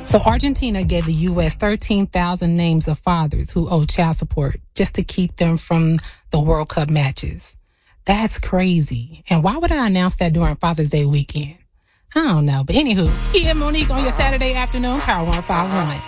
So Argentina gave the U.S. 13,000 names of fathers who owe child support just to keep them from the World Cup matches. That's crazy. And why would I announce that during Father's Day weekend? I don't know. But anywho, Kia and Monique on your Saturday afternoon, Power 151.